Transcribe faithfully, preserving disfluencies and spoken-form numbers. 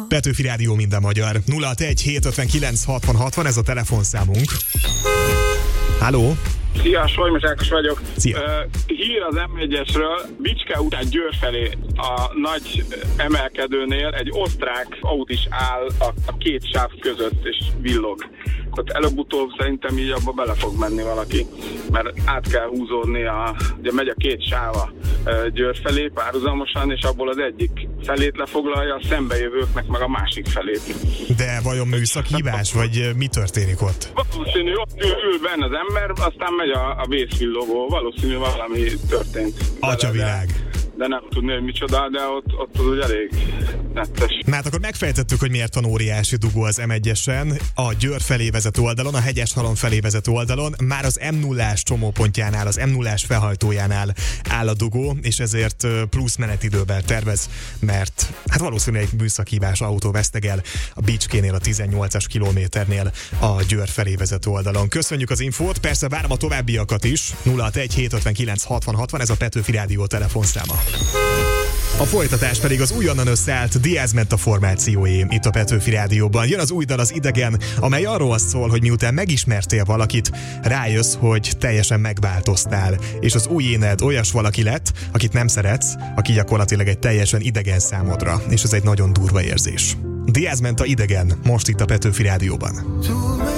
Petőfi Rádió, minden magyar. nulla hatvanegy hétszázötvenkilenc hatvan hatvan, ez a telefonszámunk. Halló? Szia, Solymos Ákos vagyok. Szia. Uh, hír az em egyesről, Bicske után Győr felé a nagy emelkedőnél egy osztrák Audis áll a, a két sáv között és villog. Ott előbb-utóbb szerintem így abba bele fog menni valaki, mert át kell húzódni, a, ugye megy a két sáva uh, Győr felé párhuzamosan, és abból az egyik felét lefoglalja, a szembejövőknek meg a másik felét. De vajon műszaki-hibás, vagy mi történik ott? Valószínű, ott ül, ül benne az ember, aztán megy a, a vészvillogó, valószínű valami történt. Atyavilág. De, de nem tudni, hogy micsoda, de ott, ott az úgy elég nettes. Na hát akkor megfejtettük, hogy miért van óriási dugó az em egyesen, a Győr felé vezető oldalon, a Hegyeshalom felé vezető oldalon, már az em nullás csomópontjánál, az em nullás felhajtójánál áll a dugó, és ezért plusz menetidővel tervez, mert hát valószínűleg egy műszakhibás autó vesztegel a Bicskénél, a tizennyolcas kilométernél a Győr felé vezető oldalon. Köszönjük az infót, persze várom a továbbiakat is. nulla hatvanegy hétszázötvenkilenc hatvan hatvan, ez a Petőfi Rádió telefonszáma. A folytatás pedig az újonnan összeállt Diaz Menta formációé itt a Petőfi Rádióban. Jön az új dal, az Idegen, amely arról szól, hogy miután megismertél valakit, rájössz, hogy teljesen megváltoztál, és az új éned olyas valaki lett, akit nem szeretsz, aki gyakorlatilag egy teljesen idegen számodra, és ez egy nagyon durva érzés. Diaz Menta, Idegen, most itt a Petőfi Rádióban.